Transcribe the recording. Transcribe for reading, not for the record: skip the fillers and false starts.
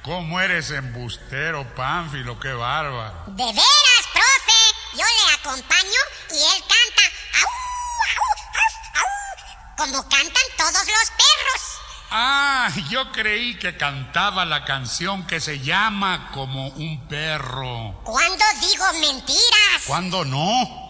¿Cómo eres embustero, Pánfilo? ¡Qué bárbaro! De veras, profe. Yo le acompaño y él canta "Aú, aú, aú, aú", como cantan todos los perros. Ah, yo creí que cantaba la canción que se llama Como un perro. ¿Cuándo digo mentiras? ¿Cuándo no?